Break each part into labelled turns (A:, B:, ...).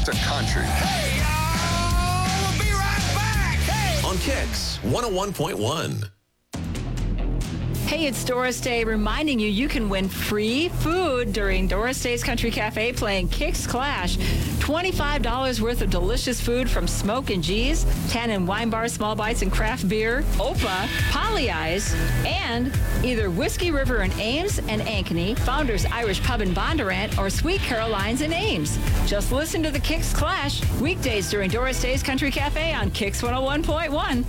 A: to country.
B: Hey, y'all, we'll be right back. Hey!
C: On Kicks 101.1.
D: Hey, it's Doris Day reminding you can win free food during Doris Day's Country Cafe playing Kicks Clash. $25 worth of delicious food from Smoke and G's, Tannin Wine Bar, Small Bites and Craft Beer, Opa, Polly Eyes, and either Whiskey River in Ames and Ankeny, Founders Irish Pub in Bondurant, or Sweet Caroline's in Ames. Just listen to the Kicks Clash weekdays during Doris Day's Country Cafe on Kicks 101.1.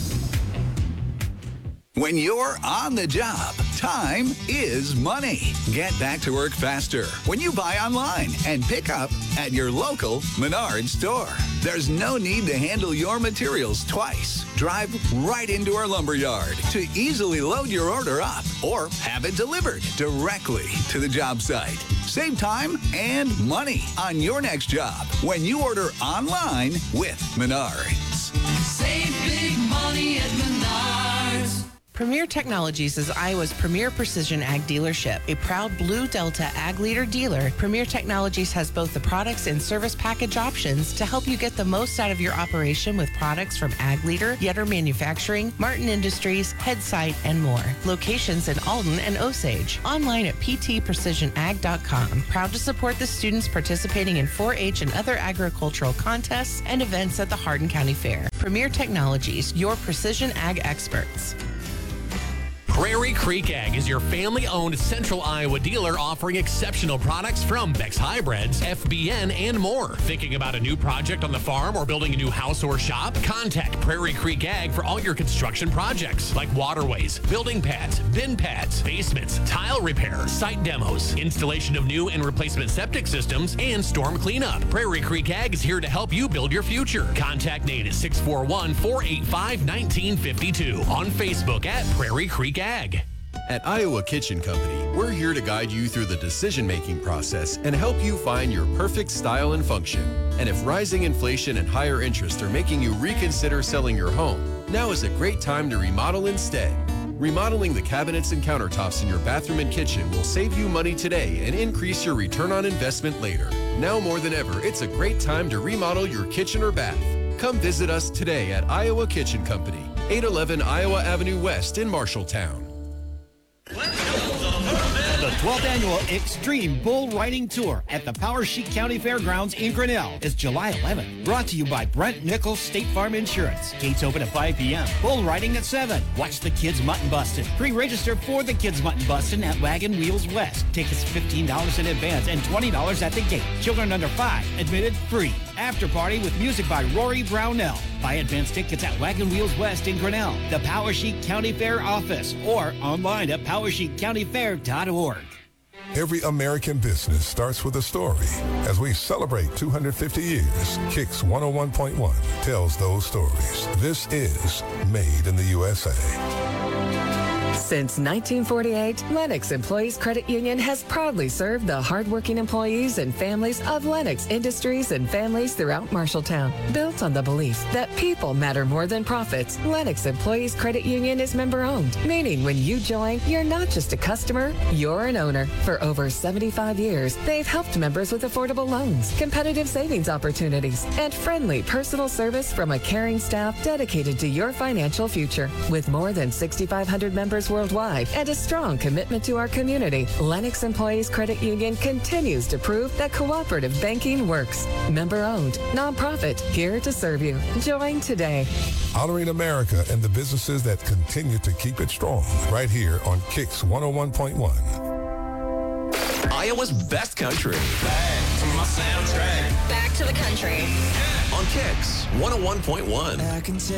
E: When you're on the job, time is money. Get back to work faster when you buy online and pick up at your local Menards store. There's no need to handle your materials twice. Drive right into our lumber yard to easily load your order up or have it delivered directly to the job site. Save time and money on your next job when you order online with Menards.
F: Save big money at Menards.
G: Premier Technologies is Iowa's premier precision ag dealership. A proud Blue Delta Ag Leader dealer, Premier Technologies has both the products and service package options to help you get the most out of your operation with products from Ag Leader, Yetter Manufacturing, Martin Industries, Headsight, and more. Locations in Alden and Osage. Online at ptprecisionag.com. Proud to support the students participating in 4-H and other agricultural contests and events at the Hardin County Fair. Premier Technologies, your precision ag experts.
H: Prairie Creek Ag is your family-owned Central Iowa dealer offering exceptional products from Beck's Hybrids, FBN, and more. Thinking about a new project on the farm or building a new house or shop? Contact Prairie Creek Ag for all your construction projects like waterways, building pads, bin pads, basements, tile repair, site demos, installation of new and replacement septic systems, and storm cleanup. Prairie Creek Ag is here to help you build your future. Contact Nate at 641-485-1952. On Facebook at Prairie Creek Ag.
I: At Iowa Kitchen Company, we're here to guide you through the decision-making process and help you find your perfect style and function. And if rising inflation and higher interest are making you reconsider selling your home, now is a great time to remodel instead. Remodeling the cabinets and countertops in your bathroom and kitchen will save you money today and increase your return on investment later. Now more than ever, it's a great time to remodel your kitchen or bath. Come visit us today at Iowa Kitchen Company, 811 Iowa Avenue West in Marshalltown.
J: The 12th Annual Extreme Bull Riding Tour at the Powers Sheik County Fairgrounds in Grinnell is July 11th. Brought to you by Brent Nichols State Farm Insurance. Gates open at 5 p.m. Bull riding at 7. Watch the Kids Mutton Bustin'. Pre-register for the Kids Mutton Bustin' at Wagon Wheels West. Tickets $15 in advance and $20 at the gate. Children under 5 admitted free. After party with music by Rory Brownell. Buy advance tickets at Wagon Wheels West in Grinnell, the Powers Sheik County Fair office, or online at powersheicountyfair.org.
K: Every American business starts with a story. As we celebrate 250 years, Kicks 101.1 tells those stories. This is Made in the USA.
L: Since 1948, Lennox Employees Credit Union has proudly served the hardworking employees and families of Lennox Industries and families throughout Marshalltown. Built on the belief that people matter more than profits, Lennox Employees Credit Union is member-owned, meaning when you join, you're not just a customer, you're an owner. For over 75 years, they've helped members with affordable loans, competitive savings opportunities, and friendly personal service from a caring staff dedicated to your financial future. With more than 6,500 members worldwide and a strong commitment to our community, Lennox Employees Credit Union continues to prove that cooperative banking works. Member-owned, nonprofit, here to serve you. Join today.
K: Honoring America and the businesses that continue to keep it strong. Right here on Kicks 101.1.
C: Iowa's best country.
B: Back to my soundtrack.
M: Back to the country.
C: On Kicks 101.1.